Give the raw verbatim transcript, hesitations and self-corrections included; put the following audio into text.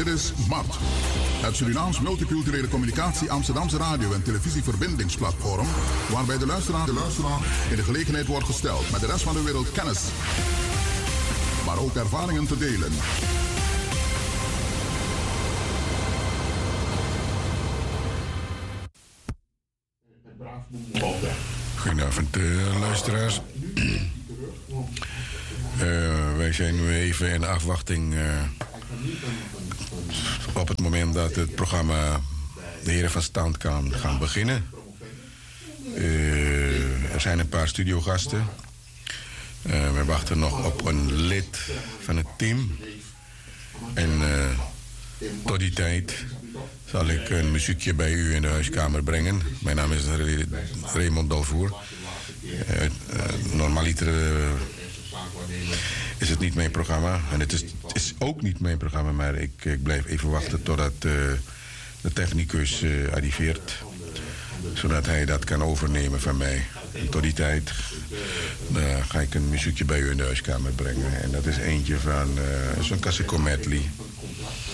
Dit is M A T, het Surinaams Multiculturele Communicatie Amsterdamse radio- en televisieverbindingsplatform, waarbij de luisteraar, de luisteraar in de gelegenheid wordt gesteld met de rest van de wereld kennis, maar ook ervaringen te delen. Goedenavond, uh, luisteraars. Uh, wij zijn nu even in afwachting uh, op het moment dat het programma De Heren van Stand kan gaan beginnen. Uh, er zijn een paar studiogasten. Uh, we wachten nog op een lid van het team. En uh, tot die tijd zal ik een muziekje bij u in de huiskamer brengen. Mijn naam is Raymond Dalvoer. Uh, uh, normaliter uh, is het niet mijn programma. En het is, het is ook niet mijn programma, maar ik, ik blijf even wachten totdat uh, de technicus uh, arriveert. Zodat hij dat kan overnemen van mij. En tot die tijd uh, ga ik een muziekje bij u in de huiskamer brengen. En dat is eentje van uh, zo'n Cassico medley.